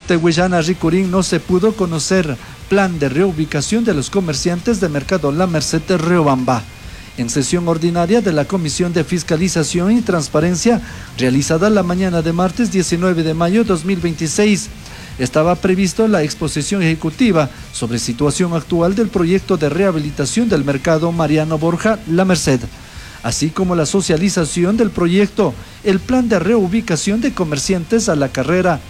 Tehuillana Ricurín no se pudo conocer plan de reubicación de los comerciantes de Mercado La Merced de Riobamba. En sesión ordinaria de la Comisión de Fiscalización y Transparencia, realizada la mañana de martes 19 de mayo 2026, estaba previsto la exposición ejecutiva sobre situación actual del proyecto de rehabilitación del mercado Mariano Borja La Merced, así como la socialización del proyecto, el plan de reubicación de comerciantes a la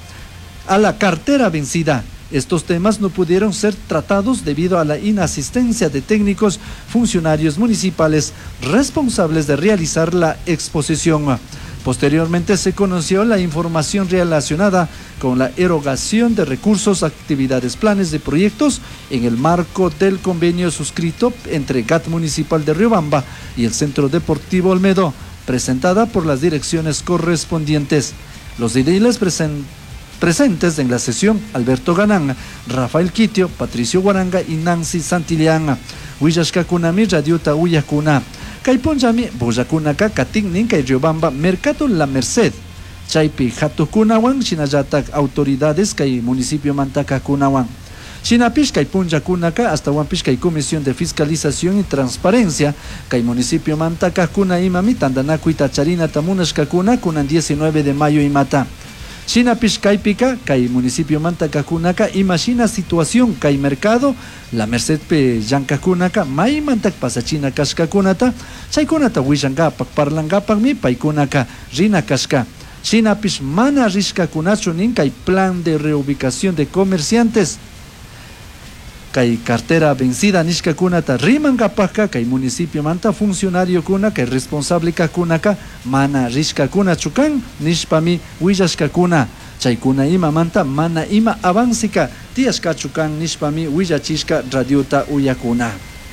cartera vencida. Estos temas no pudieron ser tratados debido a la inasistencia de técnicos funcionarios municipales responsables de realizar la exposición. Posteriormente se conoció la información relacionada con la erogación de recursos, actividades, planes de proyectos en el marco del convenio suscrito entre GAT Municipal de Riobamba y el Centro Deportivo Olmedo, presentada por las direcciones correspondientes. Los ediles presentes en la sesión: Alberto Ganán, Rafael Quitio, Patricio Guaranga y Nancy Santillán. Huillashkakunami Radiota Uyakuna. Kaiponjami Boyakunaka Katignin Kay Riobamba Mercado La Merced. Chaypi Hatukunawan Chinayatak autoridades Kay municipio Mantakakunawan. Chinapish Kay Punjakunaka hasta Wampish Kay Comisión de Fiscalización y Transparencia Kay municipio Mantakakuna Imami Tandanaku Itacharina Tamunashkakuna Kunan 19 de mayo Imata. Chinapish Kaipika, Kay municipio Mantacacunaca, imagina situación Kay mercado, La Merced pe Yancacunaca, May Mantac Pasachina Cascacunata, Chaycunata Huillangapak, Parlangapak mi Paicunaca, Rina Casca. Chinapish Mana Rishka Kunachunin, Kay plan de reubicación de comerciantes. Kay cartera vencida Nishka Kunata Rimangapaka, Kay municipio Manta funcionario Kuna, Kay responsable Kakunaka, Mana Rishka Kuna Chukan, Nishpami Huillashka Kuna, Chaykuna Ima Manta, Mana Ima Avansika, Tiashka Chukan, Nishpami Huillachishka Radiota Uyakuna.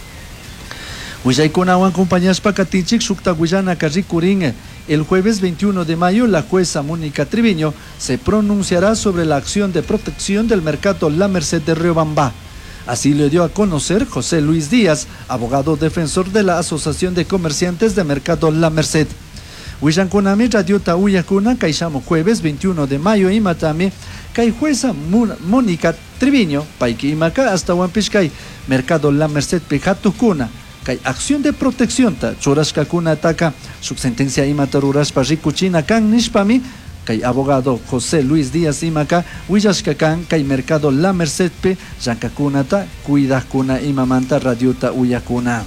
Huillaykuna wan compañías Pakatinchik, Shukta Huillana Karikurin. El jueves 21 de mayo, la jueza Mónica Triviño se pronunciará sobre la acción de protección del mercado La Merced de Riobamba. Así lo dio a conocer José Luis Díaz, abogado defensor de la Asociación de Comerciantes de Mercado La Merced. Huillankunami Radiota Uyakuna, Kaishamo jueves 21 de mayo y Matame, Kai jueza Mónica Triviño, Paiki Imaka hasta Wampishkai, Mercado La Merced Pejatukuna, Kai acción de protección ta Churashkakuna Ataka, subsentencia Imatarurashpa Rikuchina Kan Nishpami, Kay abogado José Luis Díaz Imaka, Huillashkakan, Kay Mercado La Merced pe, Yankakunata, Cuidakuna Imamanta Radiota Uyakuna.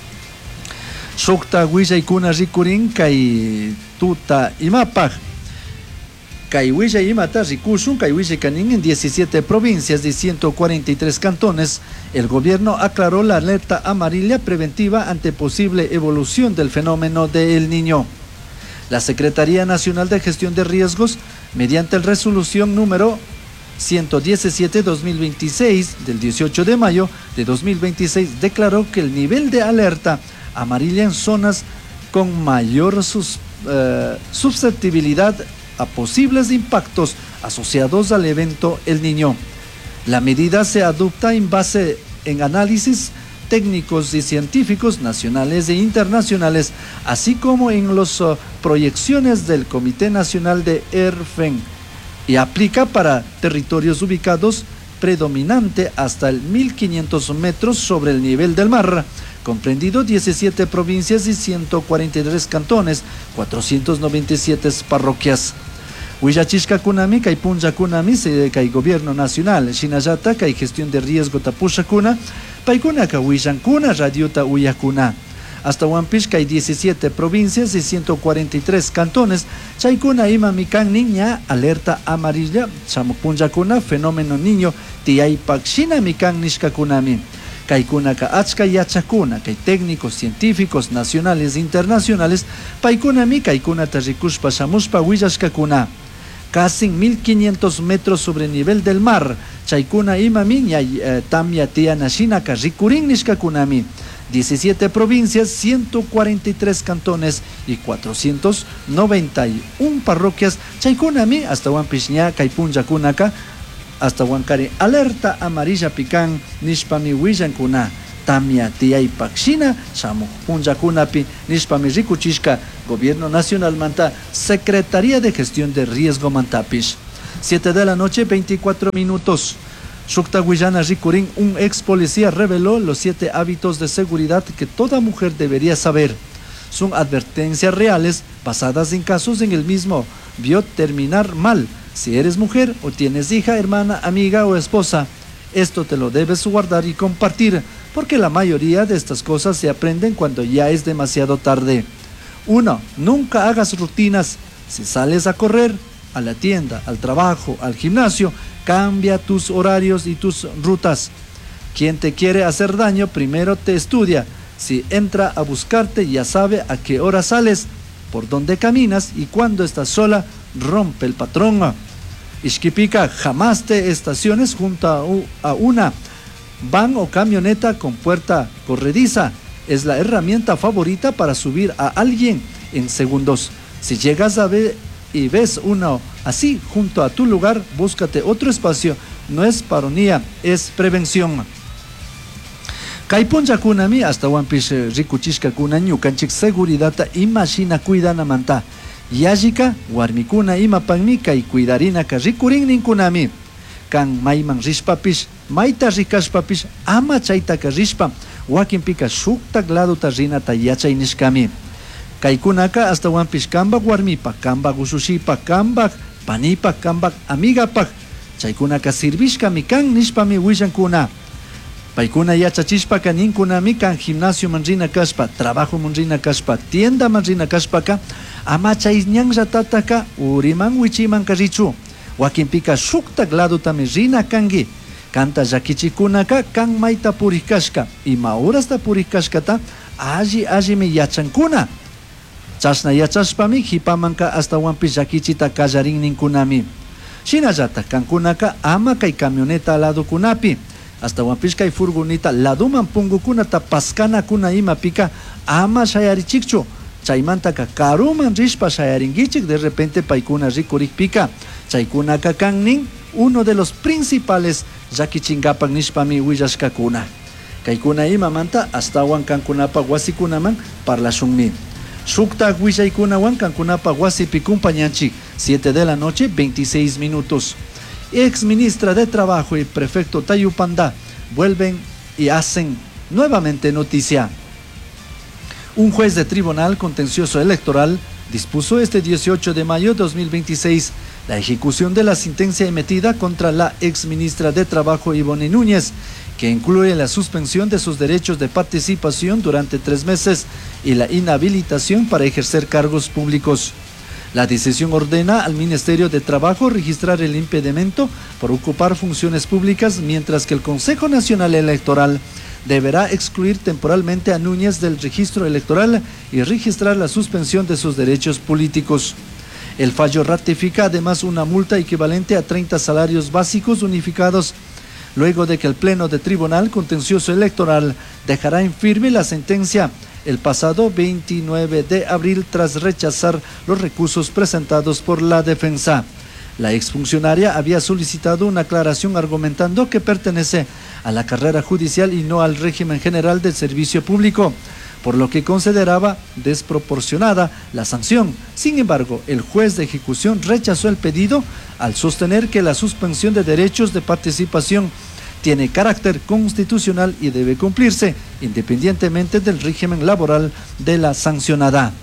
Shokta Huillaykuna Rikurin, Kay Tuta Imapaj. Kay Huillay Imata Rikushun, Kay Huillaykanin en 17 provincias de 143 cantones. El gobierno aclaró la alerta amarilla preventiva ante posible evolución del fenómeno de El Niño. La Secretaría Nacional de Gestión de Riesgos, mediante la resolución número 117-2026 del 18 de mayo de 2026, declaró que el nivel de alerta amarilla en zonas con mayor susceptibilidad a posibles impactos asociados al evento El Niño. La medida se adopta en base en análisis técnicos y científicos nacionales e internacionales, así como en las proyecciones del Comité Nacional de ERFEN, y aplica para territorios ubicados predominante hasta el 1500 metros sobre el nivel del mar, comprendido 17 provincias y 143 cantones, 497 parroquias. Huillachishkakunami, Kay Punjakunami, Kay Gobierno Nacional, Shinayata, Kay Gestión de Riesgo Tapushakuna, Paikunaka Huillankuna, Radiota Uyakuna. Hasta Wampish Kay 17 provincias y 143 cantones, Chaykuna Imamikan Niña, alerta amarilla, Chamupunjakuna, fenómeno niño, Tiaypak Shinamikan Nishkakunami. Kaikunaka Achka Yachakuna, Kay técnicos científicos nacionales e internacionales, Paikunami, Kaikuna Tarikushpa Shamushpa Huillashkakuna. Casi 1500 metros sobre el nivel del mar, Chaykuna Imami, Tamya Tianashinaka, Rikurin Nishkakunami. 17 provincias, 143 cantones y 491 parroquias, Chaykunami, hasta Wampishña, Kaipunjakunaka, hasta Huancari, alerta amarilla Pican, Nishpami Huillankuna, Tamia Tiaypak Shina, Shamu Punjakunapi, Nishpami Rikuchishka, Gobierno Nacional Manta, Secretaría de Gestión de Riesgo Mantapish. 7 de la noche, 24 minutos. Shukta Guillana Rikurin, un ex policía, reveló los 7 hábitos de seguridad que toda mujer debería saber. Son advertencias reales basadas en casos en el mismo vio terminar mal. Si eres mujer o tienes hija, hermana, amiga o esposa, esto te lo debes guardar y compartir, porque la mayoría de estas cosas se aprenden cuando ya es demasiado tarde. 1. Nunca hagas rutinas. Si sales a correr, a la tienda, al trabajo, al gimnasio, cambia tus horarios y tus rutas. Quien te quiere hacer daño primero te estudia. Si entra a buscarte, ya sabe a qué hora sales, por dónde caminas y cuando estás sola, rompe el patrón. Ixquipica, jamás te estaciones junto a una van o camioneta con puerta corrediza. Es la herramienta favorita para subir a alguien en segundos. Si llegas a ver y ves uno así junto a tu lugar, búscate otro espacio. No es paronía, es prevención. Kaipuncha kunami hasta wampish rikuchishka kuna ñukanchik seguridad imashina cuidanamanta. Yajika warmikuna imapanmi kay cuidarinaka rikurinnin kunami. Kan mayman rishpapish, mayta rikashpapish, ama chaytaka rishpa, wakinpika shuktak laduta rinata yachay nishkami. Kaykunaka hasta wampish kambak warmipa, kambak usushipa, kambak panipa, kambak amigapak, chaykunaka sirvishkami kan nishpami willankuna. Paykuna yachachishpaka ninkunami kan gimnasio manrina kashpa, trabajo manrina kashpa, tienda manrina kashpaka, ama chay ñanratataka uriman wichiman karichu. Wakinpika shuktak ladutami rina kangi. Kanta llakichikunaka kan mayta purikashka, ima horasta purikashkata allimi yachankuna. Chashna yachashpami hipamanka hasta wampi llakichita kallarinninkunami. Shinallata kankunaka ama kay camioneta ladukunapi. Hasta wampishka y furgoneta laduman pungukunata paskana kuna ima pika ama shayarichikchu. Chaymantaka karuman rishpa shayaringichik de repente paikuna rikurik pika. Chaykunaka kannin uno de los principales llakichingapak nishpami willashkakuna. Kaykuna ima manta hasta wan kankunapa wasikunaman parlashunmi. Shukta willaykunawan kankunapa wasipi kumpañanchik. 7 de la noche, 26 minutos. Ex ministra de Trabajo y prefecto Tayupanda vuelven y hacen nuevamente noticia. Un juez de Tribunal Contencioso Electoral dispuso este 18 de mayo de 2026 la ejecución de la sentencia emitida contra la ex ministra de Trabajo Ivonne Núñez, que incluye la suspensión de sus derechos de participación durante 3 meses y la inhabilitación para ejercer cargos públicos. La decisión ordena al Ministerio de Trabajo registrar el impedimento por ocupar funciones públicas, mientras que el Consejo Nacional Electoral deberá excluir temporalmente a Núñez del registro electoral y registrar la suspensión de sus derechos políticos. El fallo ratifica además una multa equivalente a 30 salarios básicos unificados, luego de que el Pleno de Tribunal Contencioso Electoral dejará en firme la sentencia el pasado 29 de abril tras rechazar los recursos presentados por la defensa. La exfuncionaria había solicitado una aclaración argumentando que pertenece a la carrera judicial y no al régimen general del servicio público, por lo que consideraba desproporcionada la sanción. Sin embargo, el juez de ejecución rechazó el pedido al sostener que la suspensión de derechos de participación tiene carácter constitucional y debe cumplirse independientemente del régimen laboral de la sancionada.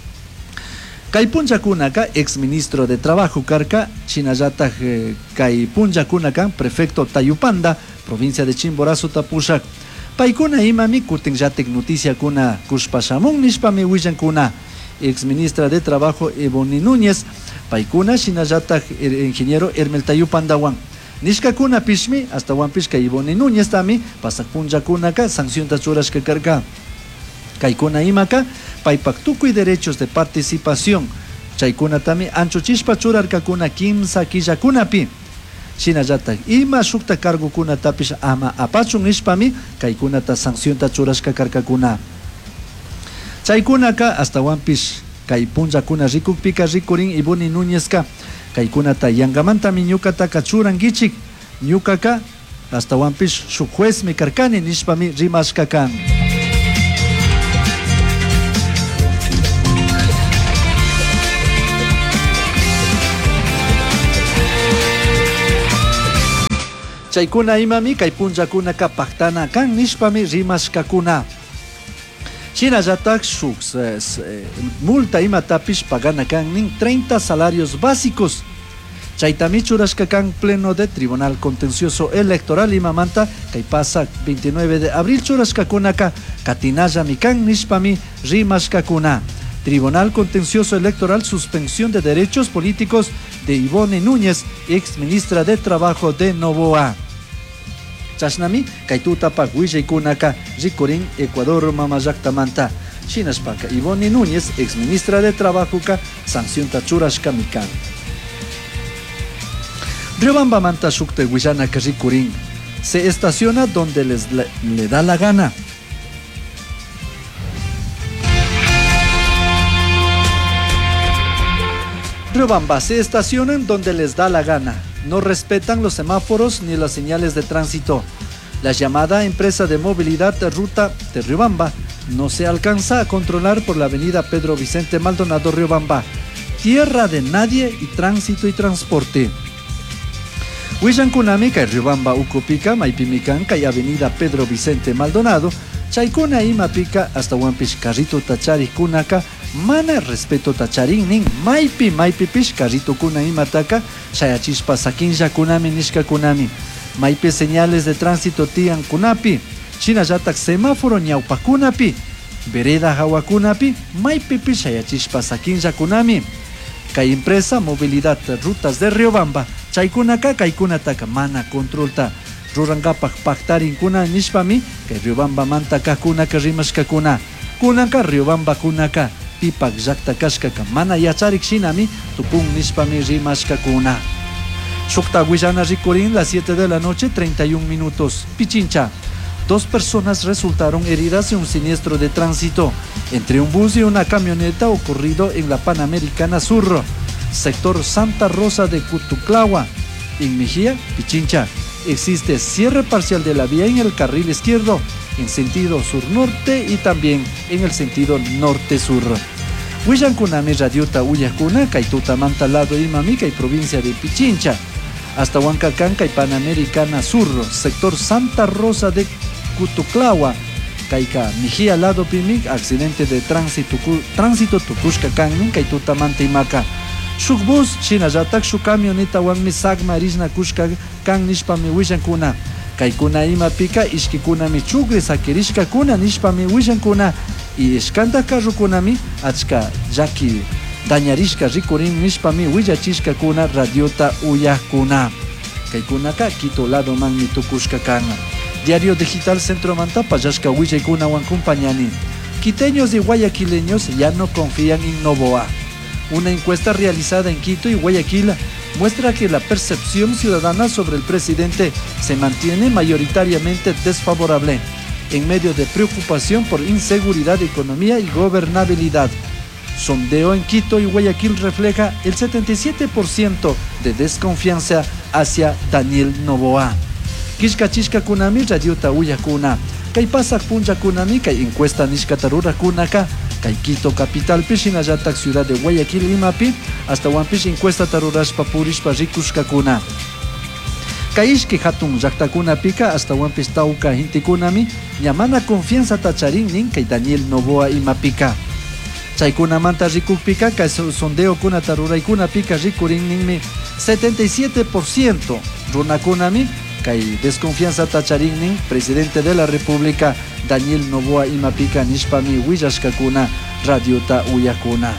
Kaypuncha kunaka, ex ministro de Trabajo Carca, Chinayata Kaypuncha kunaka, prefecto Tayupanda, provincia de Chimborazo Tapushak. Paikuna imami kutinjatek noticia kuna kushpashamun nishpami willankuna. Ex ministra de Trabajo Ivonne Núñez, paikuna Chinayata ingeniero Hermel Tayupandawan. Nishkakuna pishmi hasta wampishka Ivonne Núñez tami pasakunja kunaka sanción tachurashka karka. Kaikuna imaka paipak tukuy derechos de participación. Chaykuna tami ancho chishpa churarkakuna kimsa killakunapi. Shinallata ima shukta cargo kuna tapish ama apachun nishpami kaikunata sanción tachurashka karkakuna. Chaykunaka hasta wampish kaipunja kuna rikukpika rikurin Ivonne Núñezka. Kaykunata yangamanta mi ñukata kachurangichik ñukaka hasta wampish shuk juez mi karkani nishpami rimashkakan. Chaykuna imami kay punllakunaka paktana kan nishpami rimashkakuna. Shinallatak shuk multa imatapish pagana kan nin 30 salarios básicos. Chaytami churashka kan pleno de Tribunal Contencioso Electoral imamanta kay pasa 29 de abril churashkakunaka katinalla mi kan nishpami rimashkakuna. Tribunal Contencioso Electoral suspensión de derechos políticos de Ivonne Núñez, ex ministra de Trabajo de Novoa. Chashnami kaitutapak willaykunaka rikurin Ecuador mamayaktamanta. Shinashpaka Ivonne Núñez, ex ministra de Trabajo ka sanción churashka mi kan. Riobamba manta shukte Guillana Rikurin se estaciona donde le da la gana. Riobamba se estacionan donde les da la gana. No respetan los semáforos ni las señales de tránsito. La llamada empresa de movilidad de ruta de Riobamba no se alcanza a controlar por la avenida Pedro Vicente Maldonado Riobamba, tierra de nadie y tránsito y transporte. Huillankunami kay Riobamba ukupika maipimikan kay avenida Pedro Vicente Maldonado chaykuna imapika hasta wampish carrito tachari kunaka mana respeto tacharin nin maypi pish carrito kuna imataka chayachispa sakinja kunami nishka kunami maypi señales de tránsito tian kunapi chinallatak semáforo ñaupa kunapi vereda hawakunapi maypi pish chayachispa sakinja kunami kay empresa movilidad rutas de Riobamba chaykunaka kaykunataka mana controlta rurangapak paktarin kuna nishpami kay Riobamba mantaka kunaka rimashkakuna kunaka Riobamba kunaka pipak llaktakashkaka mana yacharik shinami tupun nishpami rimashkakuna. Shukta Guillana Rikurin, las 7 de la noche, 31 minutos. Pichincha. 2 personas resultaron heridas en un siniestro de tránsito entre un bus y una camioneta ocurrido en la Panamericana Sur, sector Santa Rosa de Cutuclahua, en Mejía, Pichincha. Existe cierre parcial de la vía en el carril izquierdo, en sentido sur-norte y también en el sentido norte-sur. Huillankunami radiota Uyakuna, Kaituta Mantalado Imamica y provincia de Pichincha. Hasta Huancacanca y Panamericana Sur, sector Santa Rosa de Cutuclahua, Caica Mejía Lado Pimic, accidente de tránsito Tucushka Cannin, Kaituta Mantimaca. Shukbus, Chinayatak, Shukamioneta, Wanmi Sagma, Rizna Kushka, Kan Nishpami Huillankuna. Kaikuna Imapika, Ishkikuna Michugre, Sakirishka Kuna, Nishpami Huillankuna. Y Ishkanda Karukunami, Achka, Jaki. Dañarishka Rikurin Nishpami Huillachishka Kuna Radiota Uyakuna. Kaikunaka Quito Lado Magni Tukushka Kana. Diario Digital Centro Manta Payashka Huillaykuna Wankumpañani. Quiteños y guayaquileños ya no confían en Novoa. Una encuesta realizada en Quito y Guayaquil muestra que la percepción ciudadana sobre el presidente se mantiene mayoritariamente desfavorable, en medio de preocupación por inseguridad, economía y gobernabilidad. Sondeo en Quito y Guayaquil refleja el 77% de desconfianza hacia Daniel Noboa. Kishkachishka kunami radiota uyakuna. Kay pasak punja kunami kay encuesta nishkatarura kunaka. Kay Quito capital Pishinayatak ciudad de Guayaquil Imapi hasta Wampish encuesta tarurashpa purishpa rikushka kuna. Kaishki hatun yaktakuna pika hasta Wampish tauka hintikunami ñamana confianza tacharin nin kay Daniel Noboa Imapika. Chaykuna manta rikukpika kay sondeo kuna taruraykuna pika rikurin ninmi 77% runakunami kay desconfianza tacharin nin presidente de la República Daniel Noboa Imapika nishpami willashkakuna radiota uyakuna.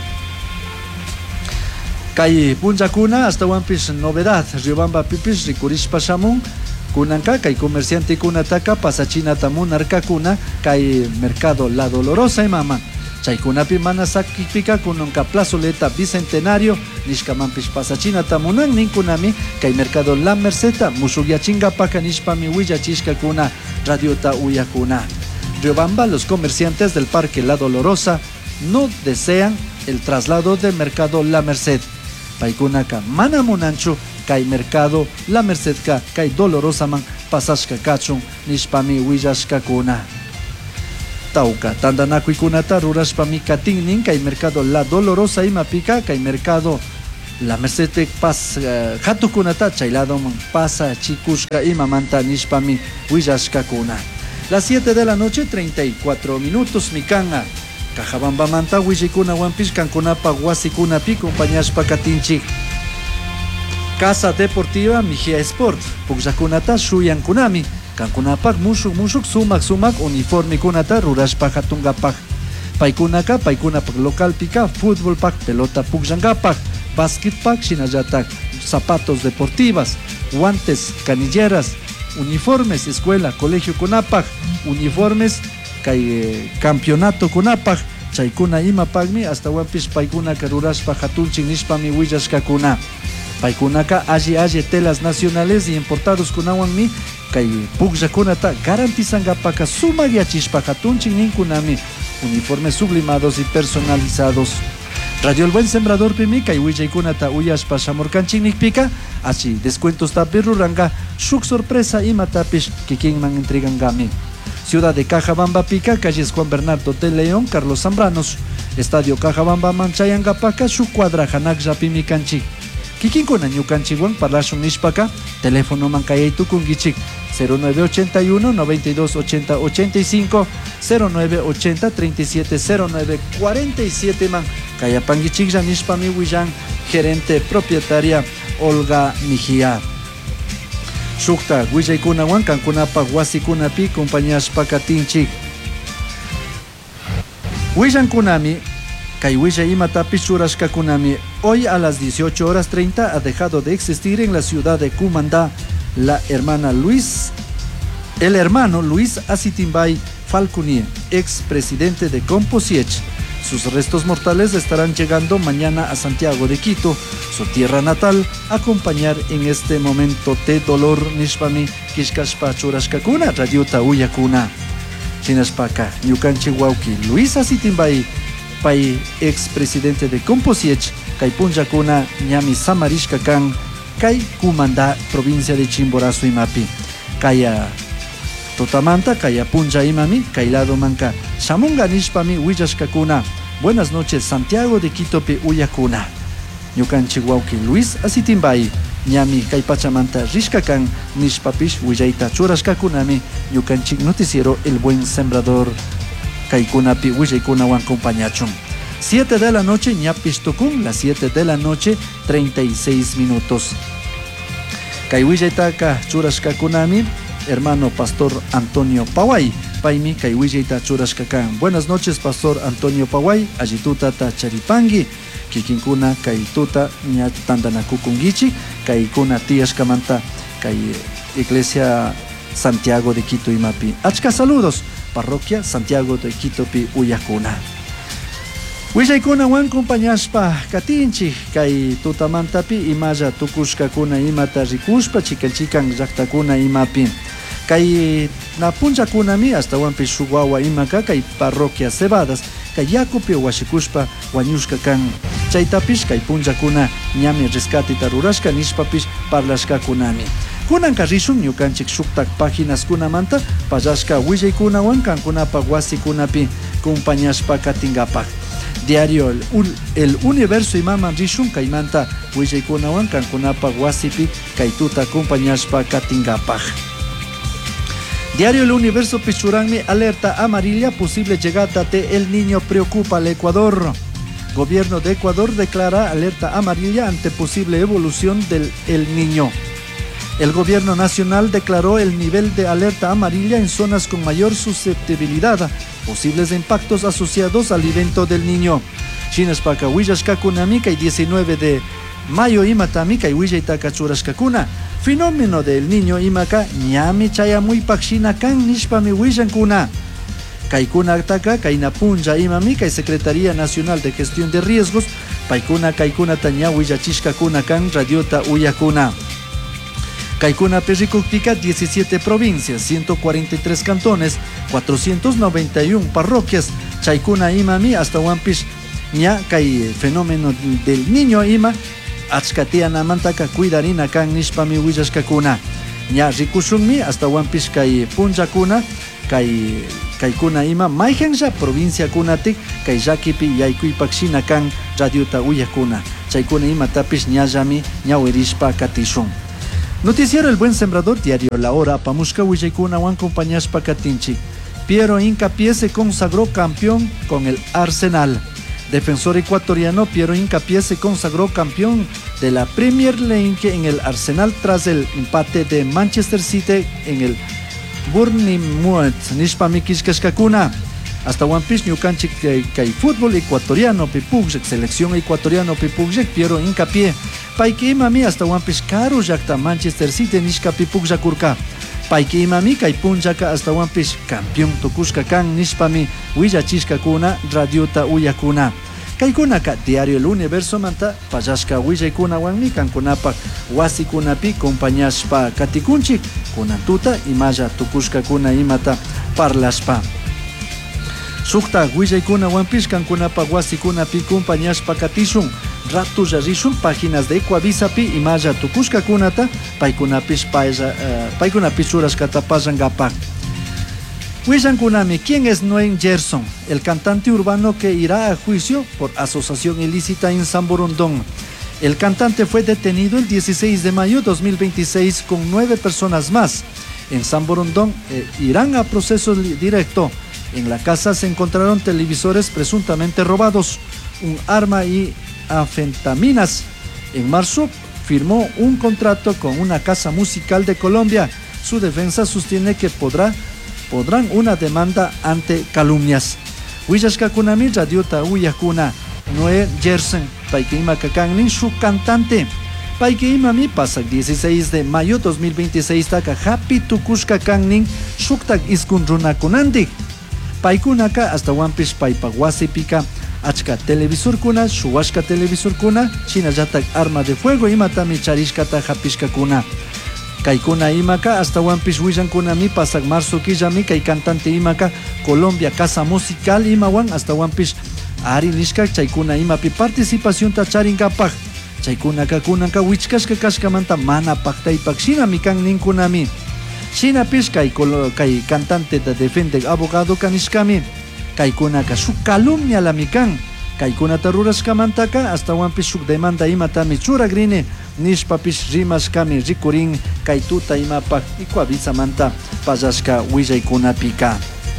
Kay punjakuna hasta Wampish novedad Riobamba pipish rikurishpa shamun kunanka kay comerciante kunataka pasachina tamunarkakuna kay mercado La Dolorosa imama. Chaykunapi manasakipika kununka plazoleta bicentenario nishkamampish pasachina tamunan ninkunami kay mercado La Merceta mushugyachingapaka nishpami willachishkakuna radiota uyakuna. Riobamba, los comerciantes del parque La Dolorosa no desean el traslado del mercado La Merced. Paikunaka manamunanchu kay mercado La Mercedka kay Dolorosa man pasashka kachun nishpami willashkakuna. Tauka tandanakuikunata rurashpami katinnin kay mercado La Dolorosa imapika kay mercado la Merced pas hatukunata chaylado pasa chikushka ima manta nishpami willashkakuna. Las 7 de la noche 34 minutos mikanga. Cajabamba manta wishikuna wampish kankunapa wasikunapi compañashpa katinchik. Casa Deportiva Mijia Sport. Pukllakunata shuyankunami. Kankunapak mushuk sumak uniforme kunata rurashpa hatungapak. Paikunapa local pika fútbol pak pelota pukllankapa. Basket pack, shinayatak, zapatos deportivas, guantes, canilleras, uniformes, escuela, colegio kunapag, uniformes, campeonato kunapag, chaykuna ima pagmi, hasta wampish paikuna karurashpa hatunchik nishpami willashkakuna. Paikunaka alli telas nacionales y importados kunawanmi, kay pukllakunata garantizangapaka sumak yachishpa hatunchik ninkunami, uniformes sublimados y personalizados. Radio El Buen Sembrador pimi kay willaikunata uyashpa shamurkanchik nikpika achi descuentos tapi ruranga shuk sorpresa imatapish kikinman entregangami. Ciudad de Cajabamba pika calles Juan Bernardo de León, Carlos Zambranos, Estadio Cajabamba manchayangapaka shuk cuadra hanakja pimi kanchik. Kikinkuna ñukanchikwan parlashun nishpaka teléfono mankayaytu kungichik 0981 92 80 85 0980 37 09 47 man kayapangichikja nishpami willan gerente propietaria Olga Mijia. Shukta willaykunawan kankunapa wasikunapi compañashpa katinchik. Willankunami kay willay imatapish churashkakunami. Hoy a las 18:30 ha dejado de existir en la ciudad de Cumandá el hermano Luis Acitimbay Falconier, ex presidente de Composiech. Sus restos mortales estarán llegando mañana a Santiago de Quito, su tierra natal, a acompañar en este momento de dolor nishpami kishkashpa churashkakuna radiota uyakuna. Chinashpaka ñukanchik wawki Luis Acitimbay pay ex presidente de Composiech kay punllakuna ñami samarishka kan kay Cumandá provincia de Chimborazo imapi kaya totamanta kaya punlla imami kay lado manka shamunga nishpami willashkakuna. Buenas noches Santiago de Quitopi uyakuna. Ñukanchik wawki Luis Acitimbay ñami kay pachamanta rishka kan nishpapish willayta churashkakunami ñukanchik noticiero El Buen Sembrador Kaikunapi willaykunawan compañachun. 7 de la noche ñapish tukun, las 7 de la noche 36 minutos. Kay willaytaka churashkakunami hermano Pastor Antonio Paway paymi kay willayta churashkakan. Buenas noches Pastor Antonio Paway, allituta ta charipangi kikinkuna kay tuta ña tandanakukungichi kay kuna tiyashkamanta kay Iglesia Santiago de Quito imapi. Achka saludos Parroquia Santiago de Quitopi uyakuna. Willaykunawan compañashpa katinchik kay tutamantapi imalla tukushkakuna imata rikushpa chikanchikan llaqtakuna imapi. Kay napunchakunami hasta wampi shuk wawa imaka kay Parroquia Cebadas kay yakupi washikushpa wañushka kan. Chaytapish kay punchakuna ñami rescatita rurashka nishpapish parlashkakunami. Kunanka rishun ñukanchik shuktak páginas kunamanta pallashka willaykunawan kankunapa wasikunapi compañashpa katingapak. Diario El Universo imaman rishun kaymanta willaykunawan kankunapa wasipi kaytuta compañashpa katingapak. Diario El Universo pichuranmi alerta amarilla posible llegada de El Niño preocupa al Ecuador. Gobierno de Ecuador declara alerta amarilla ante posible evolución del El Niño. El gobierno nacional declaró el nivel de alerta amarilla en zonas con mayor susceptibilidad a posibles impactos asociados al evento del Niño. Chinashpaka willashkakunami kay 19 de mayo imatami kay willaytaka churashkakuna. Fenómeno del Niño imaka ñami chayamuypak shinakan nishpami willankuna. Kaikunataka kainapunja imami kay Secretaría Nacional de Gestión de Riesgos paykuna kaykunata ña willachishkakuna kan radiota uyakuna. Kaikuna Perricuptica, 17 provincias, 143 cantones, 491 parroquias. Chaykuna imami hasta Wampish ña kay fenómeno del Niño ima achkatiana mantaka cuidarina kan nishpami willashkakuna. Ña rikushunmi hasta Wampish kay punjakuna kaykuna ima mayhanja provincia kunatik kay llakipi yaykuypak shina kan radiota uyakuna. chaykuna imatapish ñallami ñawirishpa katishun. Noticiero El Buen Sembrador, diario La Hora, apamushka willaykunawan acompañashpa katinchik. Piero Hincapié se consagró campeón con el Arsenal. Defensor ecuatoriano Piero Hincapié se consagró campeón de la Premier League en el Arsenal tras el empate de Manchester City en el Bournemouth. Nishpami kishkashkakuna. Hasta One Piece Ñukanchik kay fútbol ecuatoriano pipujek, selección ecuatoriano pipujek Piero Hincapié. Paiki imami hasta One Piece caro yakta Manchester City nishka pipujek kurka. Paiki imami kay punjaka hasta One Piece campeón tukushka kan nishpami willachishkakuna radiota uyakuna. Kaykunaka diario El Universo manta payashka willaykunawanmi kankunapak wasikunapi compañashpa katikunchik kunantuta imaya tukushkakuna imata parlashpa. Sukta willaykunawanpish kankunapak wasikunapi compañashpa katishun rato rishun páginas de Ecuavisapi imaya tukushkakunata paykunapish churashkata payangapak. Willankunami, ¿quién es Noé Gerson? El cantante urbano que irá a juicio por asociación ilícita en San Borondón. El cantante fue detenido el 16 de mayo de 2026 con 9 personas más. En San Borondón irán a proceso directo. En la casa se encontraron televisores presuntamente robados, un arma y anfetaminas. En marzo firmó un contrato con una casa musical de Colombia. Su defensa sostiene que podrán una demanda ante calumnias. Willashkakunami radiota uyakuna Noé Gerson Paikeima Kakangnin su cantante. Paikeimami pasak 16 de mayo 2026 taka happy tukushka kangnin shuktak iskun runakunandik. Paikunaka hasta Wampish Paipawasipika achka televisor kuna shuwashka televisor kuna chinallatak arma de fuego imatami charishkata hapishkakuna. Kaikuna imaka hasta Wampish Willankunami pasak marzo killami kay cantante imaka Colombia Casa Musical imawan hasta Wampish Ari nishka chaykuna imapi participación ta charinkapak. Chaykunaka kunanka wichkashka kashkamanta mana paktaypak shinami kan ninkunami. Shinapish kay cantante de defende abogado kanishkami. Kaikunaka shuk calumnia lamikan. Kaikunata rurashkamantaka hasta Wampish shuk demanda imatami churagrine. Nishpapish rimashkami rikurin kaituta imapak ikuavisamanta payashka willaykunapika.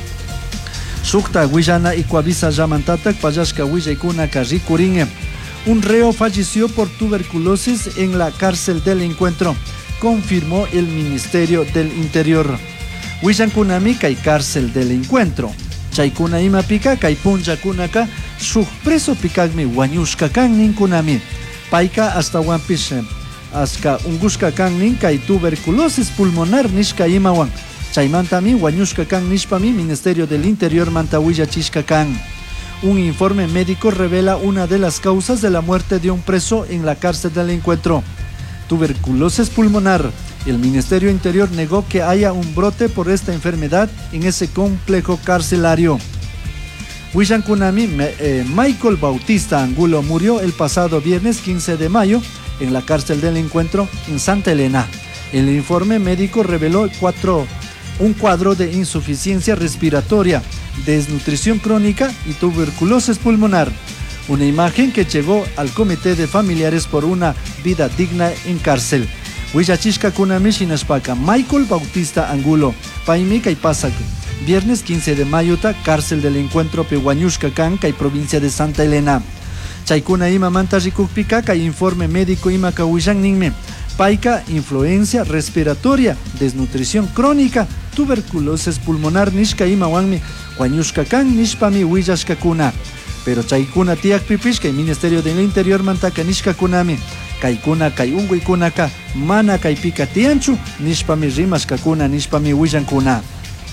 Shukta Willana ikuavisa yamantatak payashka willaykunaka rikurin. Un reo falleció por tuberculosis en la cárcel del Encuentro, confirmó el Ministerio del Interior. Willankunami kay cárcel del Encuentro. Chaykuna imapika kay punjakunaka shuk preso pikagmi wañushka kan ninkunami. Paika hasta Wampish hasta ungushka kan nin kay tuberculosis pulmonar nishka imawan. Chaymantami wañushka kan nishpami Ministerio del Interior manta willachishka kan. Un informe médico revela una de las causas de la muerte de un preso en la cárcel del Encuentro: tuberculosis pulmonar. El Ministerio Interior negó que haya un brote por esta enfermedad en ese complejo carcelario. Willankunami Michael Bautista Angulo murió el pasado viernes 15 de mayo en la cárcel del Encuentro en Santa Elena. El informe médico reveló un cuadro de insuficiencia respiratoria, desnutrición crónica y tuberculosis pulmonar. Una imagen que llegó al Comité de Familiares por una Vida Digna en Cárcel. Willachishka kunami shinashpaka Michael Bautista Angulo paimika y pasak viernes 15 de mayo ta cárcel del Encuentro Pehuañushka Kanka y provincia de Santa Elena. Chaykuna ima manta rikukpika kay informe médico ima kawishan ninme paika influencia respiratoria, desnutrición crónica, tuberculosis pulmonar nishka ima wanmi Huañushka kan nishpami willashka kuna. Pero chaykuna tiak pipish kay Ministerio del Interior mantaka nishka kunami kaykuna kay unguikunaka mana kaypika tianchu nishpami rimashkakuna nishpami willankuna.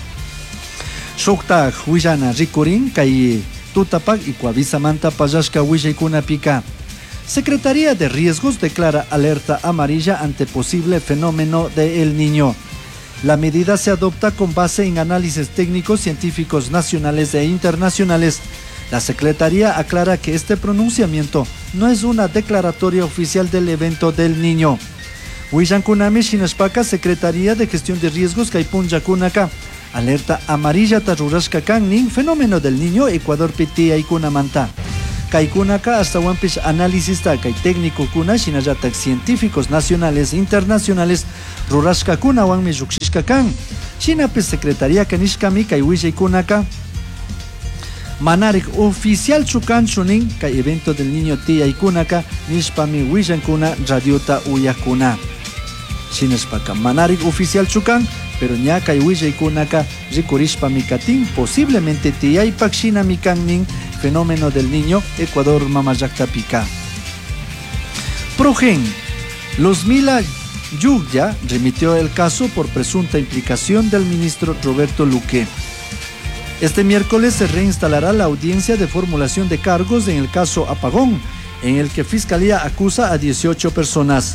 Shukta Willana rikurin kay tutapak ikuavisamanta payashka willaykunapika. Secretaría de Riesgos declara alerta amarilla ante posible fenómeno de El Niño. La medida se adopta con base en análisis técnicos científicos nacionales e internacionales. La Secretaría aclara que este pronunciamiento no es una declaratoria oficial del evento del Niño. Willankunami Shinashpaka, Secretaría de Gestión de Riesgos Kaipunjakunaka. Alerta amarilla tarurashka kan nin fenómeno del Niño Ecuador Pitia y Kunamanta. Kaikunaka hasta Wampish análisis kay técnico kuna shinayatak científicos nacionales e internacionales rurashka kuna wanmi lluksishka kan. Shinapis secretaría kanishkami kay Willay kunaka Manarik oficial chukan chunin kay evento del niño tía y kunaka nishpami Willan kuna radiota uyakuna. Shinashpaka Manarik oficial chukan pero ña kay Willay kunaka rikurishpami katin posiblemente tía y pakshina mikannin fenómeno del niño Ecuador Mamayactapica. Progen Los Mila Yugya remitió el caso por presunta implicación del ministro Roberto Luque. Este miércoles se reinstalará la audiencia de formulación de cargos en el caso Apagón, en el que Fiscalía acusa a 18 personas.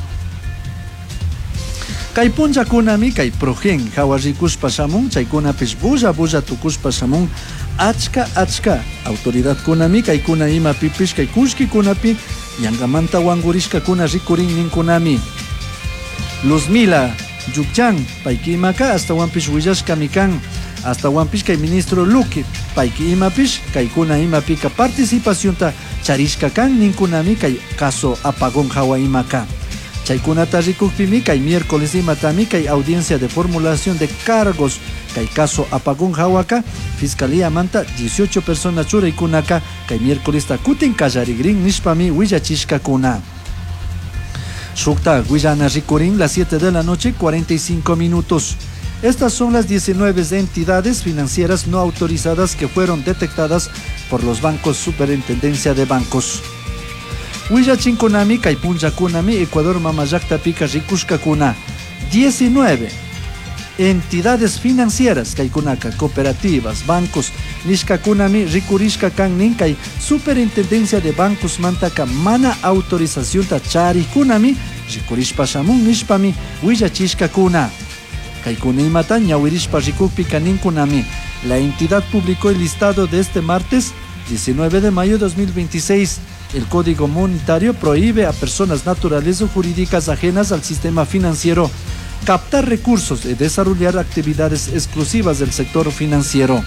Kaipunja kunami kay progen hawarikushpa shamun chaykunapish bulla tukushpa shamun achka autoridad kunami kay kuna ima pipish kay kushki kunapi yangamanta wangurishka kuna rikurin ninkunami. Luzmila Yukchan payki imaka hasta wampish willashka mikan hasta wampish kay ministro Luque payki imapish kay kuna imapika participación ta charishka kan ninkunami kay caso Apagón hawa imaka. Chaykunata rikukpimi kay miércoles imatami kay audiencia de formulación de cargos kay caso Apagón hawaka Fiscalía manta 18 personas churaykunaka kay miércoles ta kutin kallarigrin nishpami willachishka kuna. Shukta Guayana Ricorín, las 7 de la noche, 45 minutos. Estas son las 19 entidades financieras no autorizadas que fueron detectadas por los bancos Superintendencia de Bancos. Huillachin Kunami, Kaipunja Kunami, Ecuador Mamayactapica Rikushka Kuna. 19 entidades financieras, Kaikunaka, cooperativas, bancos, Nishka Kunami, Rikurishka Kannin, Kai Superintendencia de Bancos Mantaka, Mana autorización Tachari Kunami, Rikurishpa Shamun Nishpami, Huillachishka Kuna. Kaikuni Matan, Yawirishpa Rikupi Kanin Kunami. La entidad publicó el listado de este martes, 19 de mayo de 2026. El Código Monetario prohíbe a personas naturales o jurídicas ajenas al sistema financiero captar recursos y desarrollar actividades exclusivas del sector financiero.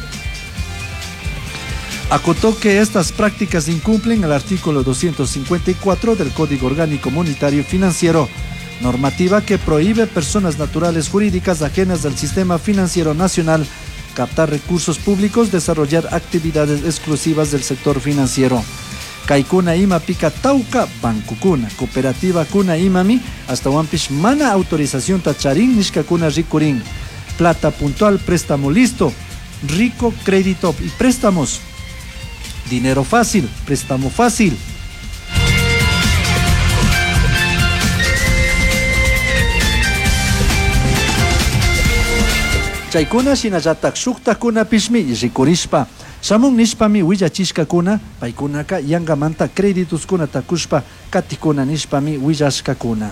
Acotó que estas prácticas incumplen el artículo 254 del Código Orgánico Monetario Financiero, normativa que prohíbe a personas naturales jurídicas ajenas al sistema financiero nacional captar recursos públicos, desarrollar actividades exclusivas del sector financiero. Kaikuna ima pika tauka bankukuna, cooperativa kuna imami, hasta wampish mana autorización tacharin nishka kuna rikurin. Plata puntual, préstamo listo, rico crédito y préstamos. Dinero fácil, préstamo fácil. Chaykuna shinayatak shukta kuna pishmi rikurishpa. Shamun nishpami willachishka kuna, paikunaka yangamanta créditos kuna takushpa, katikuna nishpami willashka kuna.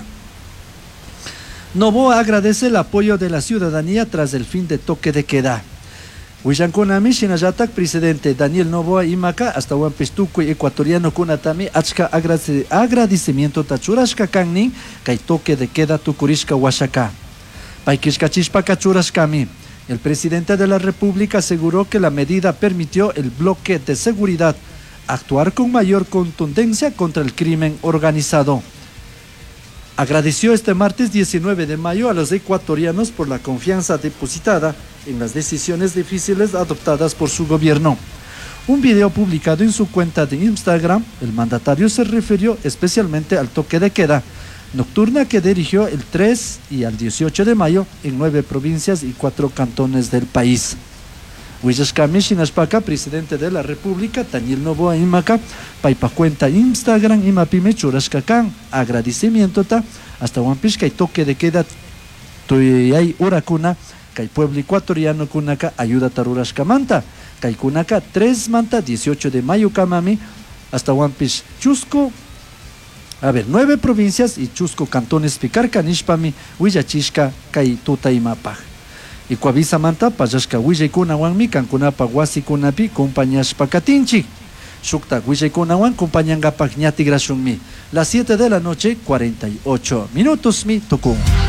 Novoa agradece el apoyo de la ciudadanía tras el fin de toque de queda. Huillankunami shinayatak presidente Daniel Novoa Imaka hasta Wampistuku ecuatoriano kunatami achka agradecimiento tachurashka kannin kay toque de queda tukurishka washaka. Paikishkachishpa kachurashkami. El presidente de la República aseguró que la medida permitió el bloque de seguridad actuar con mayor contundencia contra el crimen organizado. Agradeció este martes 19 de mayo a los ecuatorianos por la confianza depositada en las decisiones difíciles adoptadas por su gobierno. Un video publicado en su cuenta de Instagram, el mandatario se refirió especialmente al toque de queda nocturna que dirigió el 3 y al 18 de mayo en 9 provincias y 4 cantones del país. Huillashkami Shinashpaka, presidente de la República, Daniel Novoa Imaka, paipa cuenta Instagram imapime churashkakan, agradecimiento ta, hasta wampish kay toque de queda tuyay urakuna, kay pueblo ecuatoriano kunaka ayuda tarurashkamanta, kay kunaka 3 manta 18 de mayo kamami, hasta wampish chusco. 9 provincias y chusco cantones picarca nishpami huillachishka kay tutaymapaj. Y cuavisa manta payashka huillaykunawanmi kankunapa wasikunapi compañashpa katinchik. Shukta huillaykunawan compañangapaj ñatigrashunmi. Las 7 de la noche, 48 minutos mi tukun.